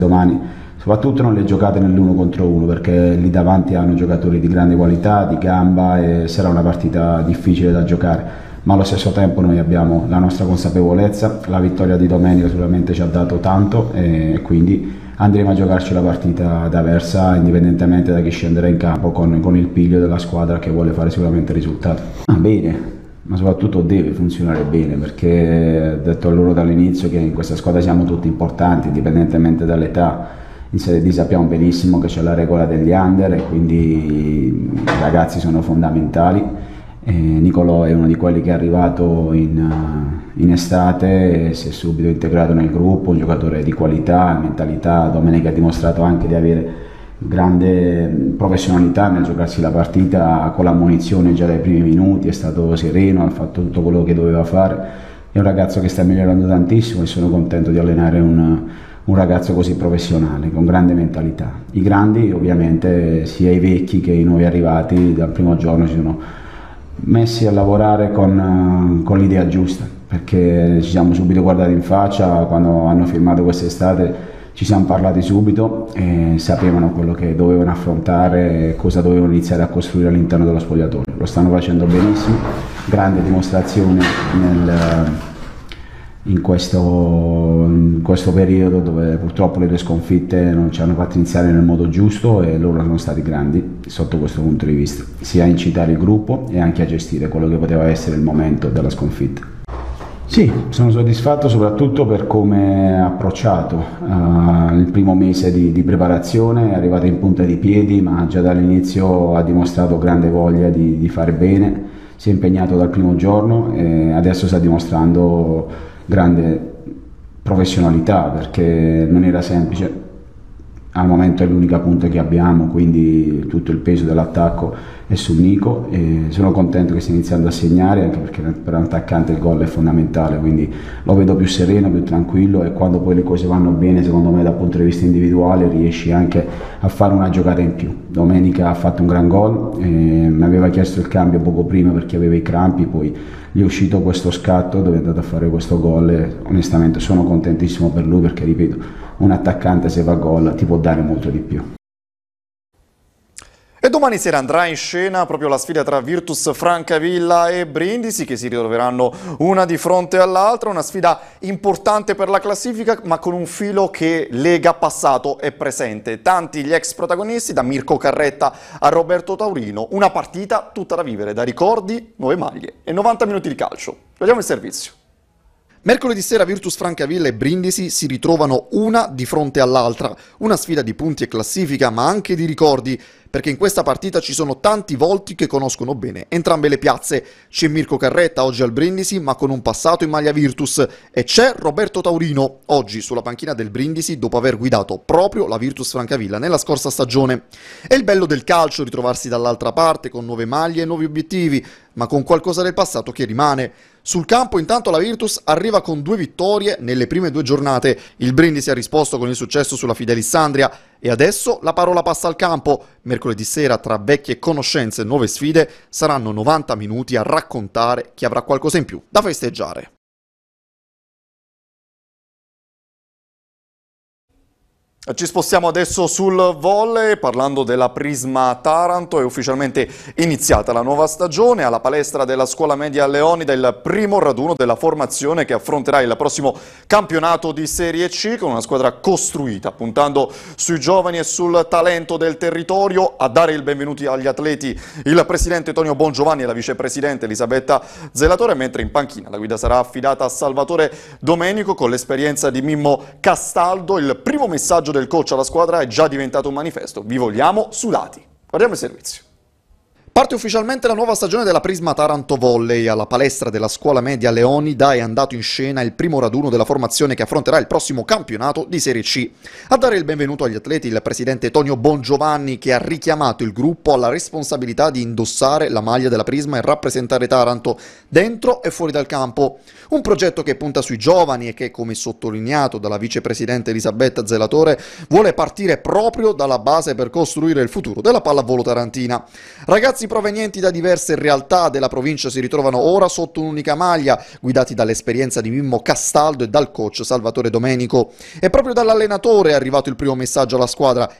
domani, soprattutto non le giocate nell'1 contro 1, perché lì davanti hanno giocatori di grande qualità, di gamba, e sarà una partita difficile da giocare. Ma allo stesso tempo noi abbiamo la nostra consapevolezza, la vittoria di domenica sicuramente ci ha dato tanto e quindi andremo a giocarci la partita ad Aversa indipendentemente da chi scenderà in campo con il piglio della squadra che vuole fare sicuramente risultato. Bene, ma soprattutto deve funzionare bene, perché ho detto a loro dall'inizio che in questa squadra siamo tutti importanti indipendentemente dall'età. In Serie D sappiamo benissimo che c'è la regola degli under e quindi i ragazzi sono fondamentali. Nicolò è uno di quelli che è arrivato in estate e si è subito integrato nel gruppo, un giocatore di qualità, mentalità. Domenica ha dimostrato anche di avere grande professionalità nel giocarsi la partita con l'ammonizione già dai primi minuti, è stato sereno, ha fatto tutto quello che doveva fare. È un ragazzo che sta migliorando tantissimo e sono contento di allenare un ragazzo così professionale, con grande mentalità. I grandi ovviamente, sia i vecchi che i nuovi arrivati, dal primo giorno si sono messi a lavorare con l'idea giusta, perché ci siamo subito guardati in faccia quando hanno firmato quest'estate, ci siamo parlati subito e sapevano quello che dovevano affrontare e cosa dovevano iniziare a costruire all'interno dello spogliatoio. Lo stanno facendo benissimo, grande dimostrazione in questo periodo dove purtroppo le due sconfitte non ci hanno fatto iniziare nel modo giusto, e loro sono stati grandi sotto questo punto di vista, sia a incitare il gruppo e anche a gestire quello che poteva essere il momento della sconfitta. Sì, sono soddisfatto soprattutto per come ha approcciato il primo mese di preparazione, è arrivato in punta di piedi, ma già dall'inizio ha dimostrato grande voglia di fare bene, si è impegnato dal primo giorno e adesso sta dimostrando grande professionalità, perché non era semplice. Al momento è l'unica punta che abbiamo, quindi tutto il peso dell'attacco è su Nico e sono contento che stia iniziando a segnare, anche perché per un attaccante il gol è fondamentale, quindi lo vedo più sereno, più tranquillo, e quando poi le cose vanno bene, secondo me dal punto di vista individuale riesci anche a fare una giocata in più. Domenica ha fatto un gran gol, mi aveva chiesto il cambio poco prima perché aveva i crampi, poi gli è uscito questo scatto dove è andato a fare questo gol e onestamente sono contentissimo per lui, perché ripeto, un attaccante se fa gol ti può dare molto di più. E domani sera andrà in scena proprio la sfida tra Virtus Francavilla e Brindisi, che si ritroveranno una di fronte all'altra, una sfida importante per la classifica ma con un filo che lega passato e presente. Tanti gli ex protagonisti, da Mirko Carretta a Roberto Taurino, una partita tutta da vivere, da ricordi, nuove maglie e 90 minuti di calcio. Vediamo il servizio. Mercoledì sera Virtus Francavilla e Brindisi si ritrovano una di fronte all'altra, una sfida di punti e classifica ma anche di ricordi, perché in questa partita ci sono tanti volti che conoscono bene entrambe le piazze. C'è Mirko Carretta oggi al Brindisi ma con un passato in maglia Virtus, e c'è Roberto Taurino oggi sulla panchina del Brindisi dopo aver guidato proprio la Virtus Francavilla nella scorsa stagione. È il bello del calcio ritrovarsi dall'altra parte con nuove maglie e nuovi obiettivi, ma con qualcosa del passato che rimane. Sul campo intanto la Virtus arriva con 2 vittorie nelle prime 2 giornate, il Brindisi ha risposto con il successo sulla Fidelissandria e adesso la parola passa al campo. Mercoledì sera, tra vecchie conoscenze e nuove sfide, saranno 90 minuti a raccontare chi avrà qualcosa in più da festeggiare. Ci spostiamo adesso sul volley, parlando della Prisma Taranto. È ufficialmente iniziata la nuova stagione alla palestra della Scuola Media Leonida, il primo raduno della formazione che affronterà il prossimo campionato di Serie C con una squadra costruita, puntando sui giovani e sul talento del territorio. A dare il benvenuto agli atleti il presidente Tonio Bongiovanni e la vicepresidente Elisabetta Zelatore, mentre in panchina la guida sarà affidata a Salvatore Domenico con l'esperienza di Mimmo Castaldo. Il primo messaggio del coach alla squadra è già diventato un manifesto: vi vogliamo sudati. Guardiamo il servizio. Parte ufficialmente la nuova stagione della Prisma Taranto Volley. Alla palestra della Scuola Media Leonida è andato in scena il primo raduno della formazione che affronterà il prossimo campionato di Serie C. A dare il benvenuto agli atleti il presidente Tonio Bongiovanni, che ha richiamato il gruppo alla responsabilità di indossare la maglia della Prisma e rappresentare Taranto dentro e fuori dal campo. Un progetto che punta sui giovani e che, come sottolineato dalla vicepresidente Elisabetta Zelatore, vuole partire proprio dalla base per costruire il futuro della pallavolo tarantina. Ragazzi ragazzi provenienti da diverse realtà della provincia si ritrovano ora sotto un'unica maglia, guidati dall'esperienza di Mimmo Castaldo e dal coach Salvatore Domenico. E proprio dall'allenatore è arrivato il primo messaggio alla squadra: